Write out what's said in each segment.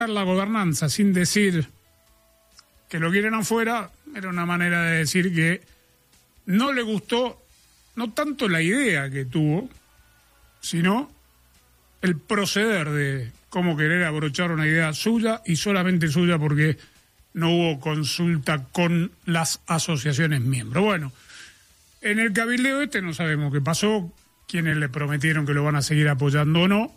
la gobernanza sin decir que lo quieren afuera, era una manera de decir que no le gustó no tanto la idea que tuvo, sino el proceder de cómo querer abrochar una idea suya y solamente suya, porque no hubo consulta con las asociaciones miembros. Bueno, en el cabildeo no sabemos qué pasó, quiénes le prometieron que lo van a seguir apoyando o no.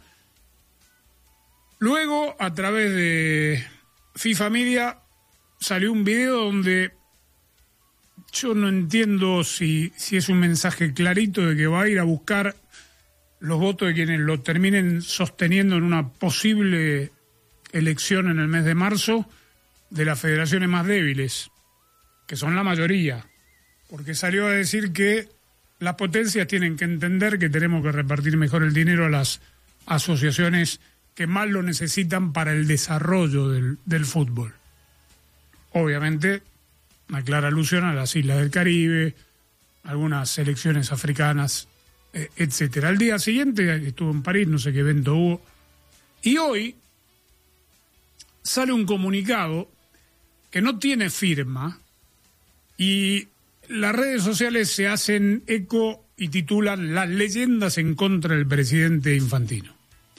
Luego, a través de FIFA Media, salió un video donde yo no entiendo si es un mensaje clarito de que va a ir a buscar los votos de quienes lo terminen sosteniendo en una posible elección en el mes de marzo de las federaciones más débiles, que son la mayoría, porque salió a decir que las potencias tienen que entender que tenemos que repartir mejor el dinero a las asociaciones que más lo necesitan para el desarrollo del fútbol. Obviamente, una clara alusión a las islas del Caribe, algunas selecciones africanas, etcétera. Al día siguiente estuvo en París, no sé qué evento hubo, y hoy sale un comunicado que no tiene firma y las redes sociales se hacen eco y titulan "Las leyendas en contra del presidente Infantino".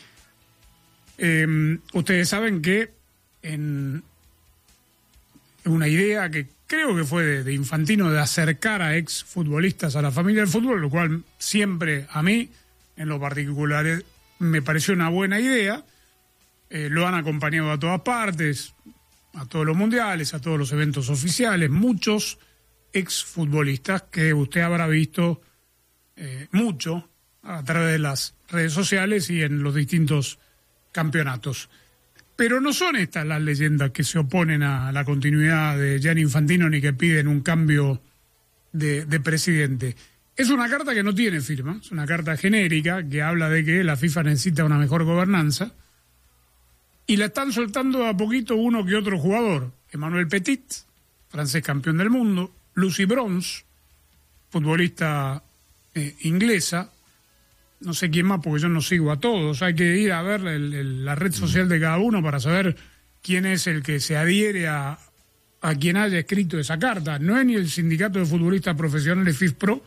Ustedes saben que en una idea que creo que fue de Infantino de acercar a exfutbolistas a la familia del fútbol, lo cual siempre a mí, en lo particular, me pareció una buena idea. Lo han acompañado a todas partes, a todos los mundiales, a todos los eventos oficiales, muchos exfutbolistas que usted habrá visto mucho a través de las redes sociales y en los distintos campeonatos. Pero no son estas las leyendas que se oponen a la continuidad de Gianni Infantino ni que piden un cambio de presidente. Es una carta que no tiene firma, es una carta genérica que habla de que la FIFA necesita una mejor gobernanza y la están soltando a poquito uno que otro jugador. Emmanuel Petit, francés campeón del mundo, Lucy Bronze, futbolista inglesa, no sé quién más porque yo no sigo a todos, hay que ir a ver la red social de cada uno para saber quién es el que se adhiere a quien haya escrito esa carta. No es ni el sindicato de futbolistas profesionales FIFPro,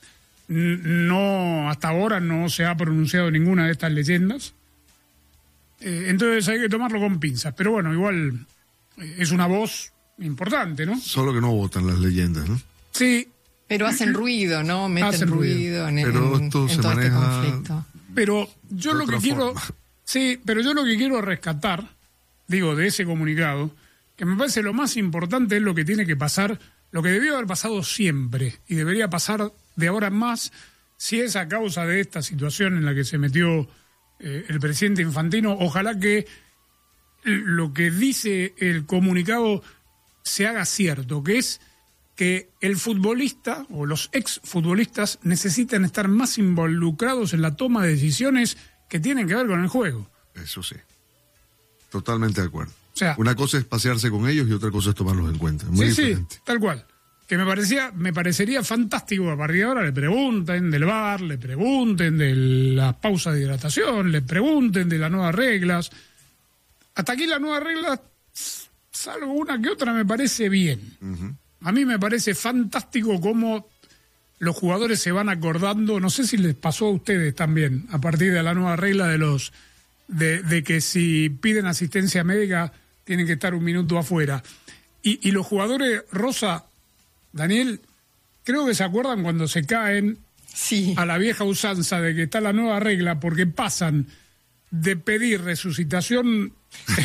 no, hasta ahora no se ha pronunciado ninguna de estas leyendas, entonces hay que tomarlo con pinzas, pero bueno, igual es una voz importante, ¿no? Solo que no votan las leyendas, ¿no? Sí. Pero hacen ruido, ¿no? Meten ruido en pero esto se todo maneja este conflicto. Pero yo lo que quiero... Sí, pero yo lo que quiero rescatar, digo, de ese comunicado, que me parece lo más importante es lo que tiene que pasar, lo que debió haber pasado siempre, y debería pasar de ahora en más, si es a causa de esta situación en la que se metió el presidente Infantino. Ojalá que lo que dice el comunicado se haga cierto, que es que el futbolista o los exfutbolistas necesitan estar más involucrados en la toma de decisiones que tienen que ver con el juego. Eso sí, totalmente de acuerdo. O sea, una cosa es pasearse con ellos y otra cosa es tomarlos en cuenta. Muy diferente. Sí, tal cual. Que me parecería fantástico a partir de ahora le pregunten del VAR, le pregunten de la pausa de hidratación, le pregunten de las nuevas reglas. Hasta aquí las nuevas reglas, salvo una que otra, me parece bien. Uh-huh. A mí me parece fantástico cómo los jugadores se van acordando, no sé si les pasó a ustedes también, a partir de la nueva regla de que si piden asistencia médica tienen que estar un minuto afuera. Y los jugadores, Rosa, Daniel, creo que se acuerdan cuando se caen a la vieja usanza de que está la nueva regla, porque pasan de pedir resucitación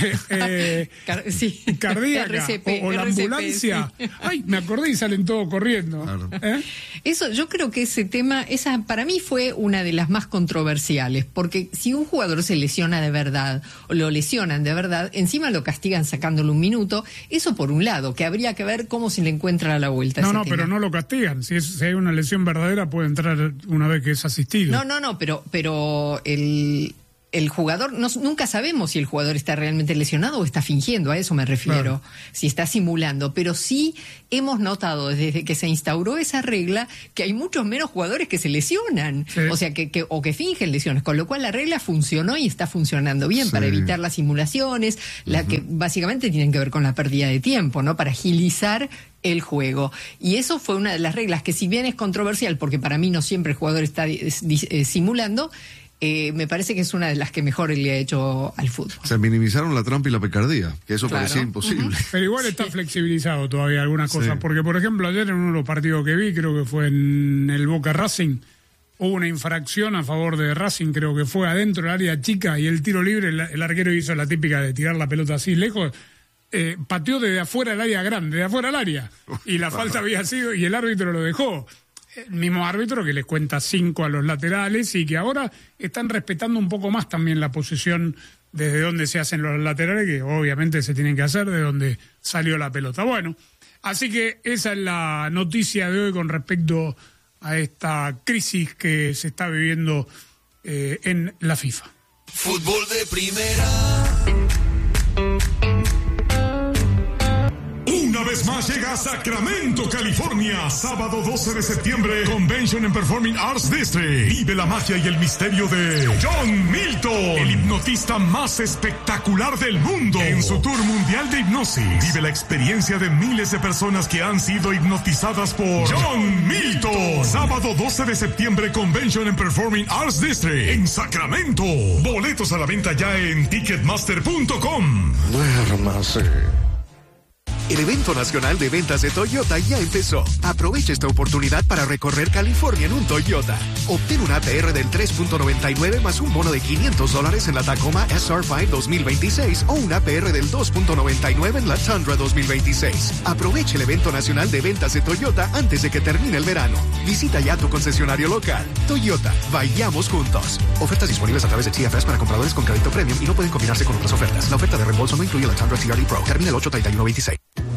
cardíaca o la ambulancia. Sí. Ay, me acordé y salen todos corriendo. Claro. Eso, yo creo que ese tema, esa para mí fue una de las más controversiales, porque si un jugador se lesiona de verdad, o lo lesionan de verdad, encima lo castigan sacándole un minuto, eso por un lado, que habría que ver cómo se le encuentra a la vuelta. No, pero no lo castigan. Si hay una lesión verdadera puede entrar una vez que es asistido. No, pero el jugador, nunca sabemos si el jugador está realmente lesionado o está fingiendo, a eso me refiero, claro. Si está simulando, pero sí hemos notado desde que se instauró esa regla que hay muchos menos jugadores que se lesionan, sí. O sea, que fingen lesiones, con lo cual la regla funcionó y está funcionando bien, sí. Para evitar las simulaciones, que básicamente tienen que ver con la pérdida de tiempo, ¿no? Para agilizar el juego. Y eso fue una de las reglas que, si bien es controversial, porque para mí no siempre el jugador está simulando, me parece que es una de las que mejor le ha hecho al fútbol. Se minimizaron la trampa y la picardía, que eso parecía imposible. Pero igual está flexibilizado todavía algunas cosas, porque por ejemplo ayer en uno de los partidos que vi, creo que fue en el Boca Racing, hubo una infracción a favor de Racing, creo que fue adentro del área chica, y el tiro libre, el arquero hizo la típica de tirar la pelota así lejos, pateó desde afuera del área grande, de afuera del área, y la falta había sido, y el árbitro lo dejó. El mismo árbitro que les cuenta 5 a los laterales y que ahora están respetando un poco más también la posición desde donde se hacen los laterales, que obviamente se tienen que hacer de donde salió la pelota. Bueno, así que esa es la noticia de hoy con respecto a esta crisis que se está viviendo en la FIFA. Fútbol de primera. Una vez más llega a Sacramento, California, sábado 12 de septiembre, Convention and Performing Arts District. Vive la magia y el misterio de John Milton, el hipnotista más espectacular del mundo. En su tour mundial de hipnosis, vive la experiencia de miles de personas que han sido hipnotizadas por John Milton. Sábado 12 de septiembre, Convention and Performing Arts District, en Sacramento. Boletos a la venta ya en Ticketmaster.com. El evento nacional de ventas de Toyota ya empezó. Aprovecha esta oportunidad para recorrer California en un Toyota. Obtén un APR del 3.99 más un bono de $500 en la Tacoma SR5 2026 o un APR del 2.99 en la Tundra 2026. Aprovecha el evento nacional de ventas de Toyota antes de que termine el verano. Visita ya tu concesionario local. Toyota, vayamos juntos. Ofertas disponibles a través de TFS para compradores con crédito premium y no pueden combinarse con otras ofertas. La oferta de reembolso no incluye la Tundra TRD Pro. Termina el 8/31/26.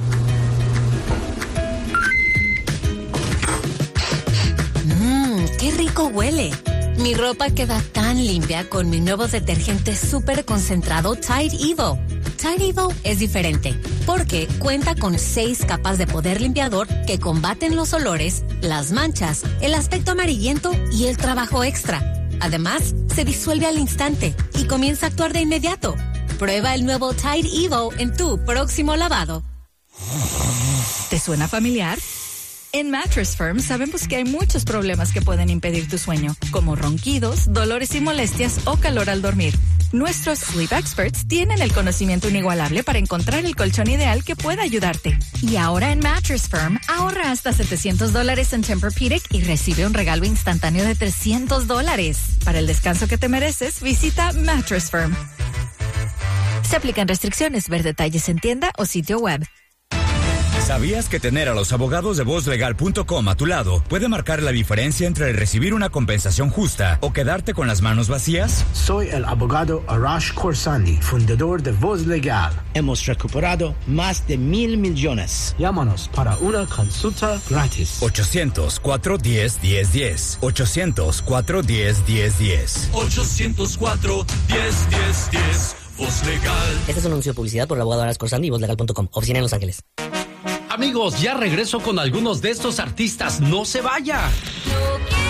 ¡Qué rico huele! Mi ropa queda tan limpia con mi nuevo detergente súper concentrado Tide Evo. Tide Evo es diferente porque cuenta con 6 capas de poder limpiador que combaten los olores, las manchas, el aspecto amarillento y el trabajo extra. Además, se disuelve al instante y comienza a actuar de inmediato. Prueba el nuevo Tide Evo en tu próximo lavado. ¿Te suena familiar? En Mattress Firm sabemos que hay muchos problemas que pueden impedir tu sueño, como ronquidos, dolores y molestias o calor al dormir. Nuestros Sleep Experts tienen el conocimiento inigualable para encontrar el colchón ideal que pueda ayudarte. Y ahora en Mattress Firm, ahorra hasta $700 en Tempur-Pedic y recibe un regalo instantáneo de $300. Para el descanso que te mereces, visita Mattress Firm. Se aplican restricciones. Ver detalles en tienda o sitio web. ¿Sabías que tener a los abogados de VozLegal.com a tu lado puede marcar la diferencia entre recibir una compensación justa o quedarte con las manos vacías? Soy el abogado Arash Khorsandi, fundador de Voz Legal. Hemos recuperado más de $1,000 millones. Llámanos para una consulta gratis. 800-410-1010. 800-410-1010. 800-410-1010. Voz Legal. Este es un anuncio de publicidad por el abogado Arash Khorsandi y VozLegal.com. Oficina en Los Ángeles. Amigos, ya regreso con algunos de estos artistas. ¡No se vaya!